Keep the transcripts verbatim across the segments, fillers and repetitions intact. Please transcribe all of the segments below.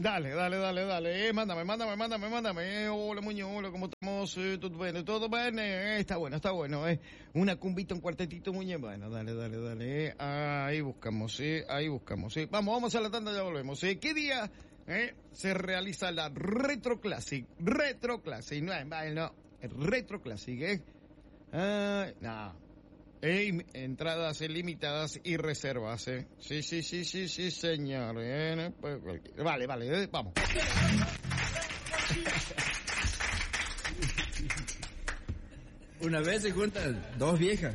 Dale, dale, dale, dale. Eh, mándame, mándame, mándame, mándame. Eh, hola, Muñoz, hola, ¿cómo estamos? Eh, todo bueno, todo bueno. Eh, está bueno, está bueno. Eh. Una cumbita, un cuartetito, Muñoz. Bueno, dale, dale, dale. Eh. Ahí buscamos, eh. Ahí buscamos, eh. Vamos, vamos a la tanda, ya volvemos. Eh. ¿Qué día eh, se realiza la Retro Classic? Retro Classic. No, no. Retro Classic, ¿eh? Ah, no. Ey, entradas limitadas y reservas, ¿eh? Sí, sí, sí, sí, sí, señor. ¿eh? Vale, vale, eh, vamos. Una vez se juntan dos viejas,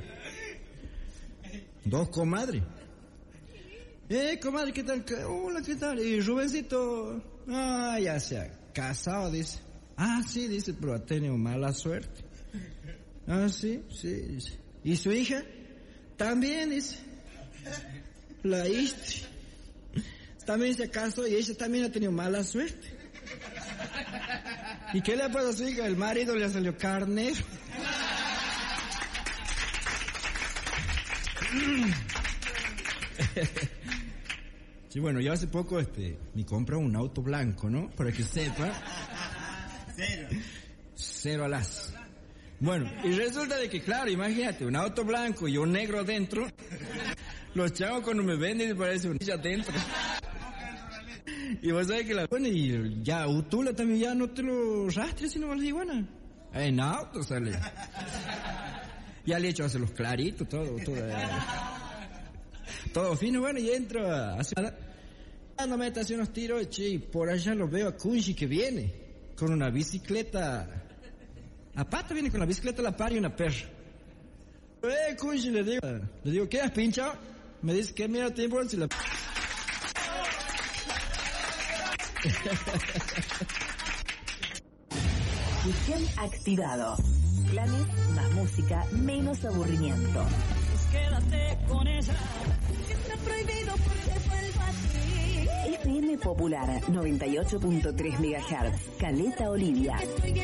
dos comadres. Eh, comadre, ¿qué tal? Hola, ¿qué tal? Y Rubencito, ah, ya se ha casado, dice. Ah, sí, dice, pero ha tenido mala suerte. Ah, sí, sí, dice. ¿Y su hija? También, dice. La Istri. También se casó y ella también ha tenido mala suerte. ¿Y qué le pasó a su hija? El marido le salió carnero. Sí, bueno, yo hace poco, este, me compré un auto blanco, ¿no? Para que sepa. Cero. Cero alas. Bueno, y resulta de que, claro, imagínate, un auto blanco y un negro adentro. Los chavos cuando me ven y parece un niño adentro. Y vos sabés que la... Bueno, y ya, Utula también ya no te lo rastres sino a la iguana. En auto sale. Ya le he hecho hacer los claritos, todo, todo. Eh, todo fino, bueno, y entro a... Cuando me hace unos tiros, che, y por allá lo veo a Kunji que viene. Con una bicicleta... A pata viene con la bicicleta, la par y una perra. Eh, Kunji, le digo, le digo, ¿qué has pinchado? Me dice, ¿qué mierda te importa si la... Fusión activado. Planes más música, menos aburrimiento. Quédate con ella. Está prohibido porque vuelvo a ti. F M Popular noventa y ocho punto tres megahertz. Caleta Olivia.